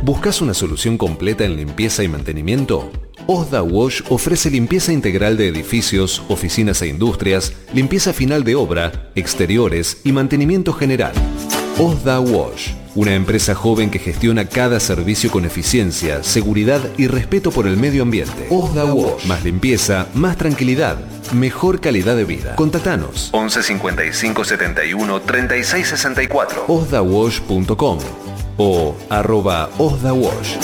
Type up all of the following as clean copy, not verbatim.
¿Buscas una solución completa en limpieza y mantenimiento? Osda Wash ofrece limpieza integral de edificios, oficinas e industrias, limpieza final de obra, exteriores y mantenimiento general. Osda Wash, una empresa joven que gestiona cada servicio con eficiencia, seguridad y respeto por el medio ambiente. Osda Wash, más limpieza, más tranquilidad, mejor calidad de vida. Contactanos 11 55 71 36 64 osdawash.com o @osdawash.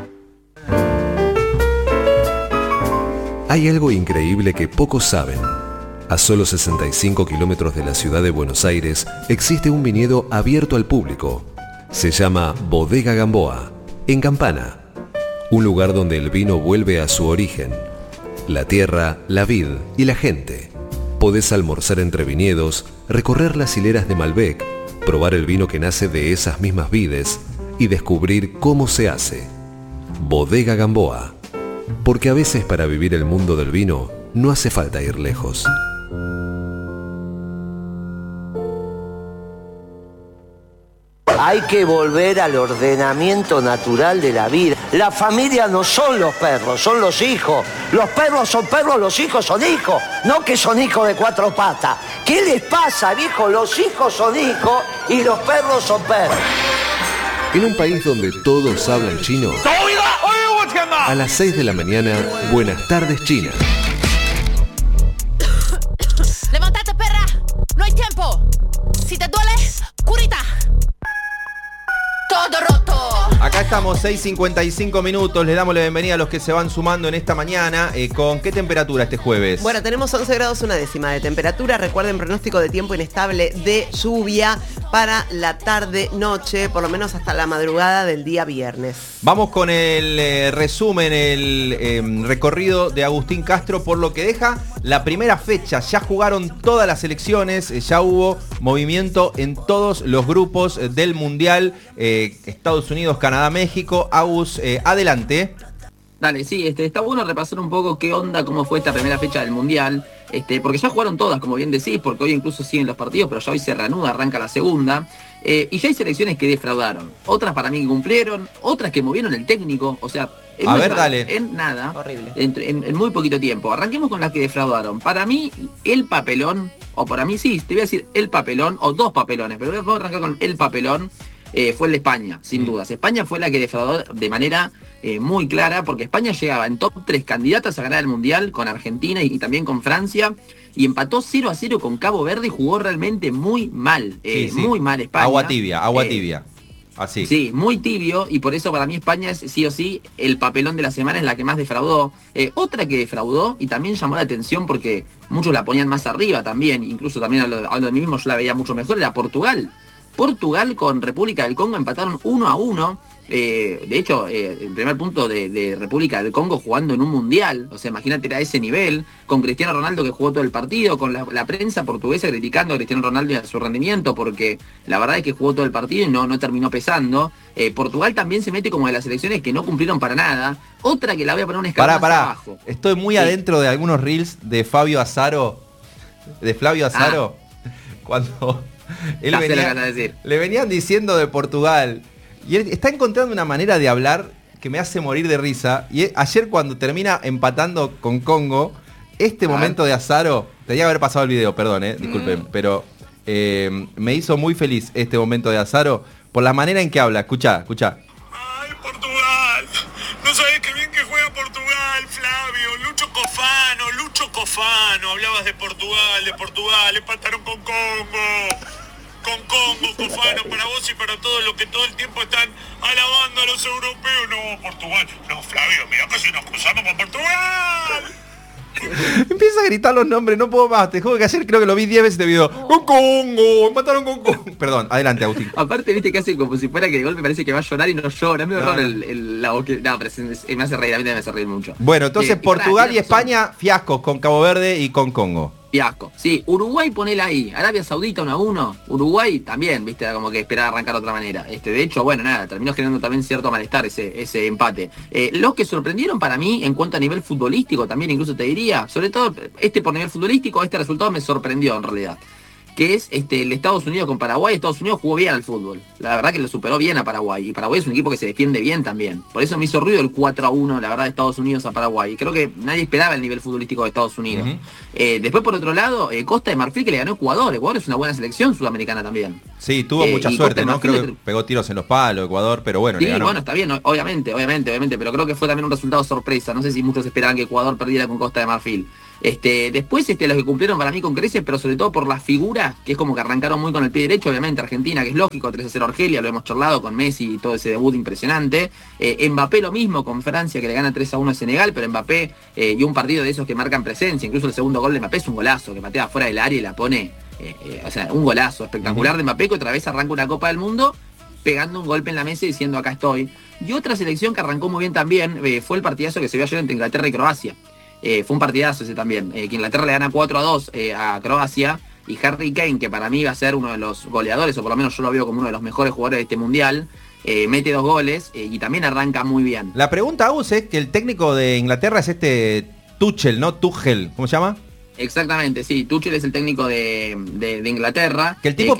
Hay algo increíble que pocos saben. A solo 65 kilómetros de la ciudad de Buenos Aires existe un viñedo abierto al público. Se llama Bodega Gamboa, en Campana. Un lugar donde el vino vuelve a su origen. La tierra, la vid y la gente. Podés almorzar entre viñedos, recorrer las hileras de Malbec, probar el vino que nace de esas mismas vides y descubrir cómo se hace. Bodega Gamboa. Porque a veces para vivir el mundo del vino no hace falta ir lejos. Hay que volver al ordenamiento natural de la vida. La familia no son los perros, son los hijos. Los perros son perros, los hijos son hijos. No que son hijos de cuatro patas. ¿Qué les pasa, viejo? Los hijos son hijos y los perros son perros. En un país donde todos hablan chino, a las 6 de la mañana, Buenas tardes China. ¡Levántate, perra! ¡No hay tiempo! Si te duele, curita. Todo roto. Acá estamos, 6:55 minutos. Les damos la bienvenida a los que se van sumando en esta mañana. ¿Con qué temperatura este jueves? Bueno, tenemos 11 grados una décima de temperatura. Recuerden, pronóstico de tiempo inestable de lluvia para la tarde-noche, por lo menos hasta la madrugada del día viernes. Vamos con el resumen, el recorrido de Agustín Castro por lo que deja la primera fecha. Ya jugaron todas las selecciones, ya hubo movimiento en todos los grupos del Mundial. Estados Unidos, Canadá, México. Agus, adelante. Dale, sí, está bueno repasar un poco qué onda, cómo fue esta primera fecha del Mundial, porque ya jugaron todas, como bien decís, porque hoy incluso siguen los partidos, pero ya hoy se reanuda, arranca la segunda, y ya hay selecciones que defraudaron, otras para mí que cumplieron, otras que movieron el técnico, o sea, dale. En nada, horrible, en muy poquito tiempo. Arranquemos con las que defraudaron. Para mí, el papelón, o para mí sí, te voy a decir el papelón, o dos papelones, pero voy a arrancar con el papelón. Fue el de España, sin dudas. España fue la que defraudó de manera muy clara, porque España llegaba en top 3 candidatas a ganar el Mundial con Argentina y también con Francia, y empató 0-0 con Cabo Verde y jugó realmente muy mal. Muy mal España. Agua tibia. Así. Sí, muy tibio, y por eso para mí España es sí o sí el papelón de la semana, es la que más defraudó. Otra que defraudó y también llamó la atención porque muchos la ponían más arriba también, incluso también hablo de mí mismo, yo la veía mucho mejor, era Portugal. Portugal con República del Congo empataron 1-1. De hecho, el primer punto de República del Congo jugando en un mundial. O sea, imagínate, era a ese nivel. Con Cristiano Ronaldo que jugó todo el partido. Con la prensa portuguesa criticando a Cristiano Ronaldo y a su rendimiento. Porque la verdad es que jugó todo el partido y no terminó pesando. Portugal también se mete como de las selecciones que no cumplieron para nada. Otra que la voy a poner un escalón más abajo. Estoy muy adentro de algunos reels de Flavio Azaro. Cuando... le venían diciendo de Portugal y él está encontrando una manera de hablar que me hace morir de risa. Y ayer cuando termina empatando con Congo, momento de Azaro, tenía que haber pasado el video, perdón, disculpen, pero me hizo muy feliz este momento de Azaro por la manera en que habla. Escuchá. ¡Ay, Portugal! No sabés qué bien que juega Portugal, Flavio. Lucho Cofano. Hablabas de Portugal. Empataron con Congo. Cofano, para vos y para todos los que todo el tiempo están alabando a los europeos. No, Portugal. No, Flavio, mira que si nos cruzamos con Portugal. Empieza a gritar los nombres, no puedo más. Te juro que ayer creo que lo vi 10 veces este video. ¡Con Congo! ¡Mataron con Congo! Perdón, adelante, Agustín. Aparte, viste que hace como si fuera que de golpe parece que va a llorar y no llora. Es medio raro la voz que... No, pero me hace reír, a mí también me hace reír mucho. Bueno, entonces Portugal y España, fiascos con Cabo Verde y con Congo. Fiasco. Sí, Uruguay ponela ahí. Arabia Saudita 1-1. Uruguay también, viste, como que esperaba arrancar de otra manera. De hecho, bueno, nada, terminó generando también cierto malestar ese empate. Los que sorprendieron para mí en cuanto a nivel futbolístico, también incluso te diría, sobre todo por nivel futbolístico, este resultado me sorprendió en realidad. que es el Estados Unidos con Paraguay. Estados Unidos jugó bien al fútbol. La verdad que lo superó bien a Paraguay. Y Paraguay es un equipo que se defiende bien también. Por eso me hizo ruido el 4-1, la verdad, de Estados Unidos a Paraguay. Y creo que nadie esperaba el nivel futbolístico de Estados Unidos. Después, por otro lado, Costa de Marfil, que le ganó a Ecuador. Ecuador es una buena selección sudamericana también. Sí, tuvo mucha suerte, ¿no? Creo que pegó tiros en los palos Ecuador, pero bueno, sí, le ganó. Bueno, está bien, obviamente, pero creo que fue también un resultado sorpresa. No sé si muchos esperaban que Ecuador perdiera con Costa de Marfil. Después los que cumplieron para mí con creces, pero sobre todo por la figura, que es como que arrancaron muy con el pie derecho, obviamente Argentina, que es lógico, 3-0 Argelia, lo hemos charlado con Messi y todo ese debut impresionante. Mbappé lo mismo con Francia, que le gana 3-1 a Senegal, pero Mbappé y un partido de esos que marcan presencia, incluso el segundo gol de Mbappé es un golazo, que patea fuera del área y la pone, o sea, un golazo espectacular de Mbappé, que otra vez arranca una Copa del Mundo, pegando un golpe en la mesa y diciendo acá estoy. Y otra selección que arrancó muy bien también fue el partidazo que se vio ayer entre Inglaterra y Croacia. Fue un partidazo ese también, que Inglaterra le gana 4-2 a Croacia, y Harry Kane, que para mí va a ser uno de los goleadores, o por lo menos yo lo veo como uno de los mejores jugadores de este mundial, mete 2 goles y también arranca muy bien. La pregunta, Agus, es que el técnico de Inglaterra es Tuchel, ¿no? Tuchel, ¿cómo se llama? Exactamente, sí, Tuchel es el técnico de Inglaterra. Que el tipo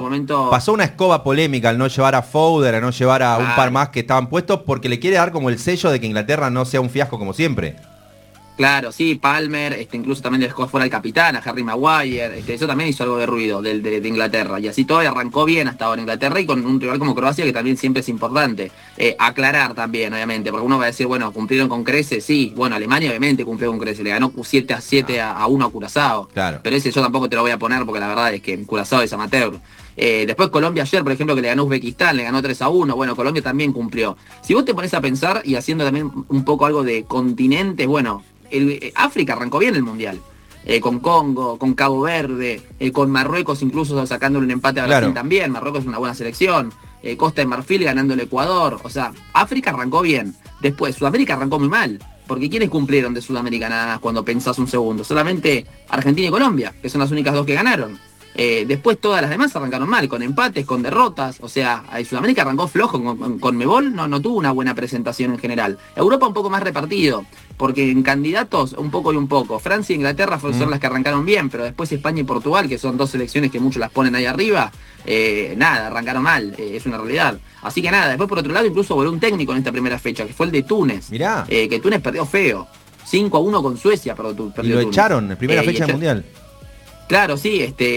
pasó una escoba polémica al no llevar a Foden, a no llevar a un par más que estaban puestos, porque le quiere dar como el sello de que Inglaterra no sea un fiasco como siempre. Claro, sí, Palmer, incluso también le dejó fuera al capitán, a Harry Maguire, eso también hizo algo de ruido de Inglaterra, y así todo arrancó bien hasta ahora Inglaterra, y con un rival como Croacia, que también siempre es importante. Aclarar también, obviamente, porque uno va a decir, bueno, cumplieron con creces, sí, bueno, Alemania obviamente cumplió con creces, le ganó 7-1 a Curazao, claro. Pero ese yo tampoco te lo voy a poner, porque la verdad es que Curazao es amateur. Después Colombia ayer, por ejemplo, que le ganó Uzbekistán, le ganó 3-1, bueno, Colombia también cumplió. Si vos te pones a pensar, y haciendo también un poco algo de continentes, bueno, África arrancó bien el Mundial, con Congo, con Cabo Verde, con Marruecos incluso sacándole un empate a Brasil también. Marruecos es una buena selección, Costa de Marfil ganando el Ecuador, o sea, África arrancó bien. Después Sudamérica arrancó muy mal, porque ¿quiénes cumplieron de Sudamérica nada más cuando pensás un segundo? Solamente Argentina y Colombia, que son las únicas 2 que ganaron. Después todas las demás arrancaron mal, con empates, con derrotas, o sea, Sudamérica arrancó flojo, con Mebol no tuvo una buena presentación en general. Europa un poco más repartido, porque en candidatos un poco y un poco. Francia e Inglaterra son las que arrancaron bien, pero después España y Portugal, que son 2 selecciones que muchos las ponen ahí arriba, nada, arrancaron mal, es una realidad. Así que nada, después por otro lado incluso volvió un técnico en esta primera fecha, que fue el de Túnez. Mirá. Que Túnez perdió feo, 5-1 con Suecia, perdió y lo Túnez. echaron en primera fecha del Mundial. Claro, sí,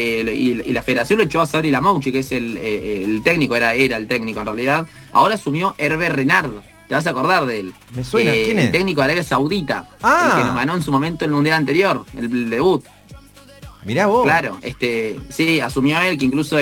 y la federación lo echó a Sabri Lamouchi, que es el técnico, era el técnico en realidad. Ahora asumió Hervé Renard, te vas a acordar de él. Me suena, ¿quién es? El técnico de Arabia Saudita, el que nos ganó en su momento en el Mundial anterior, el debut. Mirá vos. Claro, sí, asumió él, que incluso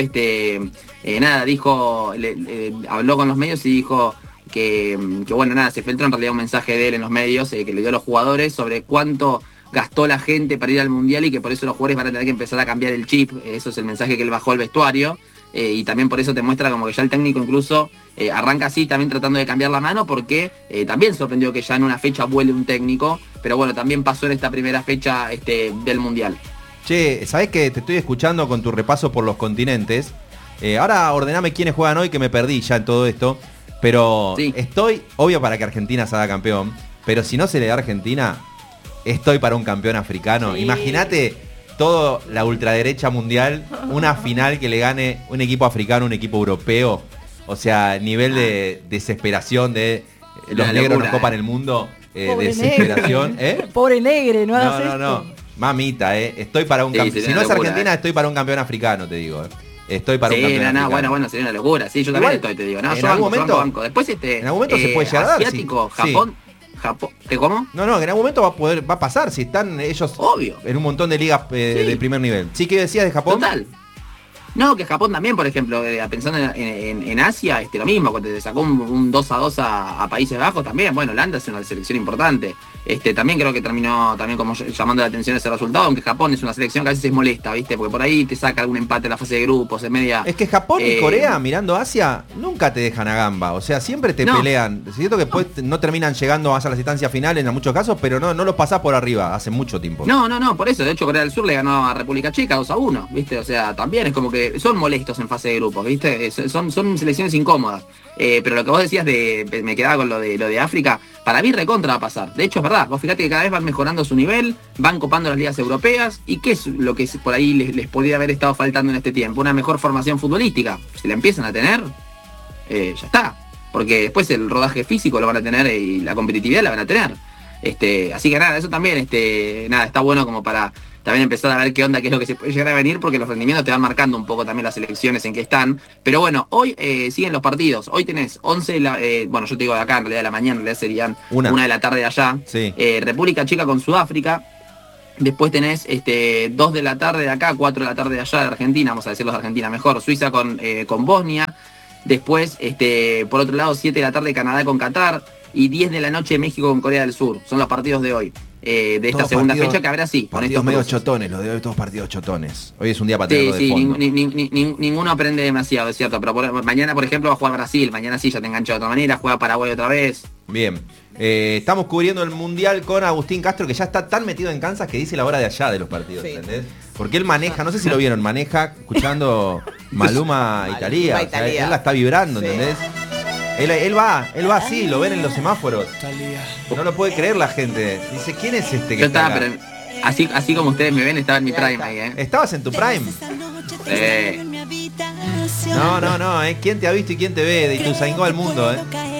nada, dijo, habló con los medios y dijo que bueno, nada, se filtró en realidad un mensaje de él en los medios, que le dio a los jugadores sobre cuánto gastó la gente para ir al Mundial y que por eso los jugadores van a tener que empezar a cambiar el chip. Eso es el mensaje que él bajó al vestuario, y también por eso te muestra como que ya el técnico incluso arranca así, también tratando de cambiar la mano, porque también sorprendió que ya en una fecha vuele un técnico, pero bueno, también pasó en esta primera fecha del Mundial. Che, ¿sabés que te estoy escuchando con tu repaso por los continentes? Ahora ordename quiénes juegan hoy, que me perdí ya en todo esto, pero sí. Estoy, obvio, para que Argentina salga campeón, pero si no se le da a Argentina, estoy para un campeón africano. Sí. Imagínate toda la ultraderecha mundial, una final que le gane un equipo africano, un equipo europeo. O sea, nivel de desesperación de los negros nos copan el mundo, desesperación. Pobre negre, no hagas esto. No. Mamita, estoy para un campeón. Si no es Argentina, estoy para un campeón africano, te digo. Estoy para un campeón africano. Bueno, sería una locura. Sí, yo también estoy, te digo. No, en algún momento, después en algún momento se puede llegar a dar. Asiático, sí. Japón. ¿Cómo? No, en algún momento va a pasar, si están ellos obvio en un montón de ligas de primer nivel. Sí, ¿qué decías de Japón? Total. No, que Japón también, por ejemplo, pensando en Asia, lo mismo, cuando te sacó un 2-2 a Países Bajos también. Bueno, Holanda es una selección importante. También creo que terminó también como llamando la atención ese resultado, aunque Japón es una selección que a veces es molesta, ¿viste? Porque por ahí te saca algún empate en la fase de grupos, en media. Es que Japón y Corea, mirando Asia, nunca te dejan a gamba. O sea, siempre te pelean. Es cierto que después no terminan llegando a las instancias finales en muchos casos, pero no los pasás por arriba hace mucho tiempo. No, por eso. De hecho, Corea del Sur le ganó a República Checa 2-1, ¿viste? O sea, también es como que son molestos en fase de grupos, ¿viste? Son selecciones incómodas. Pero lo que vos decías me quedaba con lo de África, para mí recontra va a pasar. De hecho es verdad, vos fíjate que cada vez van mejorando su nivel, van copando las ligas europeas, y ¿qué es lo que por ahí les podría haber estado faltando en este tiempo? Una mejor formación futbolística. Si la empiezan a tener, ya está. Porque después el rodaje físico lo van a tener y la competitividad la van a tener. Así que nada, eso también, está bueno como para también empezar a ver qué onda, qué es lo que se puede llegar a venir, porque los rendimientos te van marcando un poco también las selecciones en que están. Pero bueno, hoy siguen los partidos. Hoy tenés 11, bueno, yo te digo de acá, en realidad de la mañana, en realidad serían 1 de la tarde de allá. Sí. República Checa con Sudáfrica. Después tenés 2 de la tarde de acá, 4 de la tarde de allá de Argentina, vamos a decirlo de Argentina mejor, Suiza con Bosnia. Después, por otro lado, 7 de la tarde Canadá con Qatar. Y 10 de la noche México con Corea del Sur. Son los partidos de hoy. De esta todos segunda fecha que habrá sí. Partidos medio chotones, los de hoy todos partidos chotones. Hoy es un día para tenerlo de fondo. Ninguno aprende demasiado, es cierto. Pero mañana, por ejemplo, va a jugar Brasil. Mañana sí ya te engancha de otra manera. Juega Paraguay otra vez. Bien. Estamos cubriendo el Mundial con Agustín Castro, que ya está tan metido en Kansas que dice la hora de allá de los partidos, ¿entendés? Porque él maneja, no sé si lo vieron, maneja escuchando Maluma Italia. O sea, él la está vibrando, ¿entendés? Él va así, lo ven en los semáforos. No lo puede creer la gente. Dice, ¿quién es este que yo está estaba, acá? pero así como ustedes me ven, estaba en mi prime ahí, ¿Estabas en tu prime? No, ¿quién te ha visto y quién te ve? De Ituzaingó al mundo,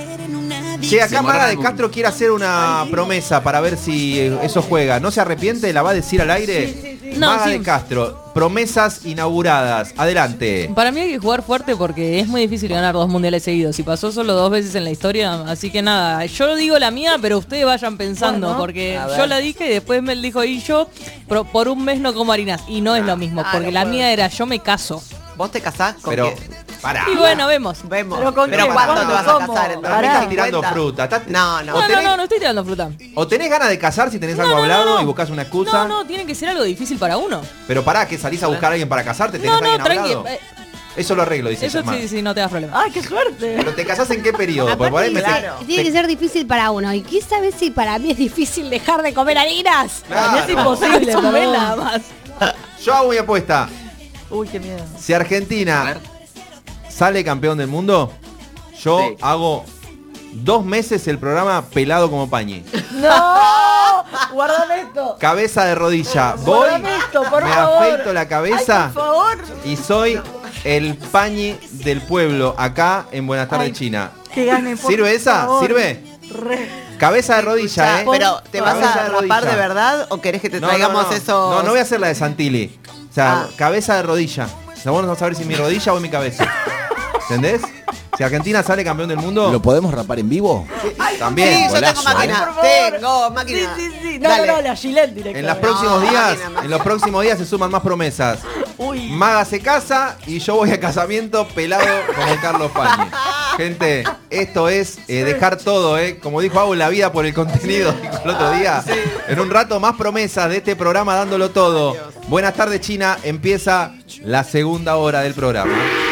Che, acá Maga de Castro quiere hacer una promesa para ver si eso juega. ¿No se arrepiente? ¿La va a decir al aire? Sí. Maga de Castro, promesas inauguradas. Adelante. Para mí hay que jugar fuerte porque es muy difícil ganar 2 mundiales seguidos. Y pasó solo 2 veces en la historia. Así que nada, yo digo la mía, pero ustedes vayan pensando. Bueno, porque yo la dije y después me dijo, y yo por un mes no como harinas. Y no es lo mismo, porque la mía era yo me caso. ¿Vos te casás con pero, qué? Pará. Y bueno, vemos. Pero ¿cuándo te vas a casar? Para mí estás tirando fruta. No estoy tirando fruta. O tenés ganas de casar si tenés algo hablado y buscás una excusa. No, tiene que ser algo difícil para uno. Pero pará, que salís a buscar a alguien para casarte, tenés alguien hablado. Eso lo arreglo, dice eso Germán. Sí, no te das problema. ¡Ay, qué suerte! Pero te casás en qué periodo. Por ahí tiene que ser difícil para uno. ¿Y qué sabes si para mí es difícil dejar de comer harinas? Claro. Es imposible, comer nada más. Yo hago mi apuesta. Uy, qué miedo. Si Argentina sale campeón del mundo, yo hago 2 meses el programa pelado como pañi. ¡No! Guardame esto. Cabeza de rodilla. Voy, me afeito la cabeza. Ay, por favor. Y soy el pañi del pueblo acá en Buenas Tardes, China. Que gane, por ¿Sirve esa? favor. ¿Sirve? Cabeza de rodilla, Pero, ¿te vas Cabeza a de rapar rodilla. de verdad o querés que te traigamos eso? No voy a hacer la de Santilli. O sea, cabeza de rodilla. O sea, vamos a saber si mi rodilla o mi cabeza. ¿Entendés? Si Argentina sale campeón del mundo... ¿Lo podemos rapar en vivo? También. Sí, yo Golazo, tengo máquina. Tengo máquina. Sí. No, la Gillette directamente. En los próximos días se suman más promesas. Uy. Maga se casa y yo voy a casamiento pelado como Carlos Pañi. Gente, esto es dejar todo, como dijo Abu, la vida por el contenido, dijo el otro día. En un rato más promesas de este programa dándolo todo. Buenas tardes, China. Empieza la segunda hora del programa.